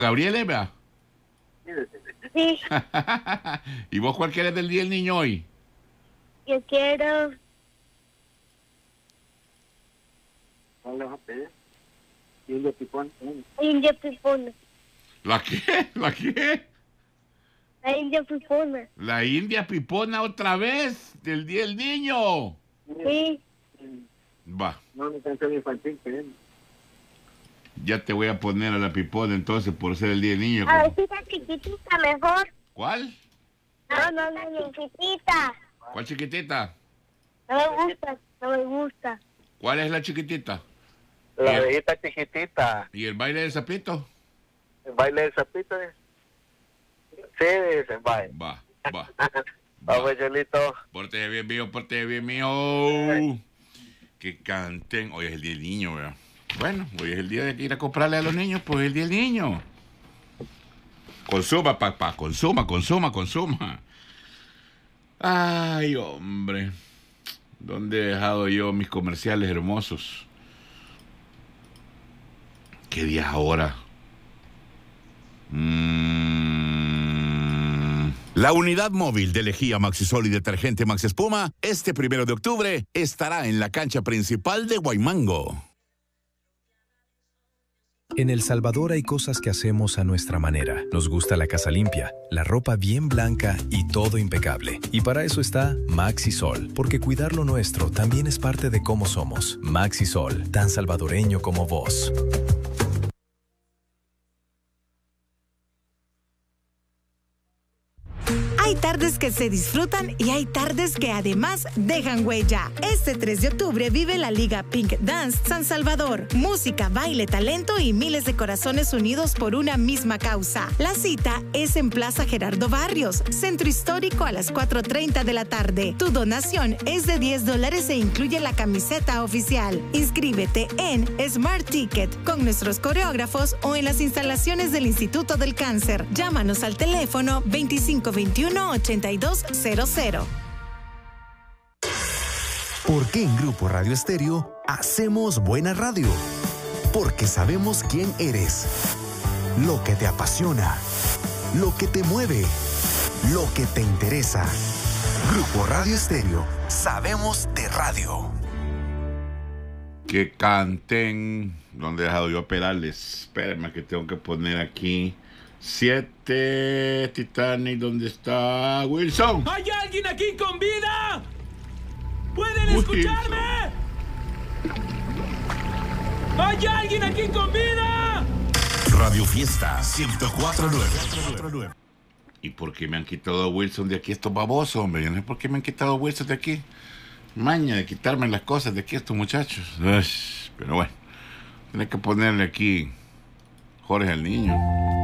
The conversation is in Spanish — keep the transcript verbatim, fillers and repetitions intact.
Gabriel, ¿verdad? Sí. ¿Y vos cuál querés del Día del Niño hoy? Yo quiero... ¿Cuál le vas a pedir? India Pipón. India Pipona. ¿La qué? ¿La qué? La India Pipona. La India Pipona otra vez del Día del Niño. Sí. Va, No, una canción infantil, pero... ya te voy a poner a la Pipona entonces por ser el Día del Niño. A ver si está chiquitita mejor. ¿Cuál? No, no, no, chiquitita. ¿Cuál chiquitita? No me gusta, no me gusta. ¿Cuál es la chiquitita? La Bien. viejita chiquitita. ¿Y el baile del sapito? El baile del sapito. ¿Eh? Sí, dice, baile. Va, va. Vamos, Chelito. Porte bien mío, porte bien mío. Que canten. Hoy es el Día del Niño, ¿verdad? Bueno, hoy es el día de ir a comprarle a los niños, pues es el Día del Niño. Consuma, papá, consuma, consuma, consuma. Ay, hombre. ¿Dónde he dejado yo mis comerciales hermosos? ¿Qué día es ahora? Mm. La unidad móvil de lejía Maxisol y detergente Max Espuma, este primero de octubre, estará en la cancha principal de Guaymango. En El Salvador hay cosas que hacemos a nuestra manera. Nos gusta la casa limpia, la ropa bien blanca y todo impecable. Y para eso está Maxisol, porque cuidar lo nuestro también es parte de cómo somos. Maxisol, tan salvadoreño como vos. Hay tardes que se disfrutan y hay tardes que además dejan huella. Este tres de octubre vive la Liga Pink Dance San Salvador. Música, baile, talento y miles de corazones unidos por una misma causa. La cita es en Plaza Gerardo Barrios, Centro Histórico, a las cuatro treinta de la tarde. Tu donación es de diez dólares e incluye la camiseta oficial. Inscríbete en Smart Ticket con nuestros coreógrafos o en las instalaciones del Instituto del Cáncer. Llámanos al teléfono veinticinco veintiuno ochenta y dos cero cero. ¿Por qué en Grupo Radio Estéreo hacemos buena radio? Porque sabemos quién eres, lo que te apasiona, lo que te mueve, lo que te interesa. Grupo Radio Estéreo, sabemos de radio. Que canten. ¿Dónde he dejado yo Perales? Espérame que tengo que poner aquí. Siete Titanic, ¿dónde está Wilson? ¿Hay alguien aquí con vida? ¿Pueden escucharme? ¿Hay alguien aquí con vida? Radio Fiesta ciento cuatro punto nueve. ¿Y por qué me han quitado a Wilson de aquí estos babosos, hombre? Yo no sé por qué me han quitado a Wilson de aquí. Maña de quitarme las cosas de aquí estos muchachos. Uy, pero bueno, tiene que ponerle aquí Jorge el Niño.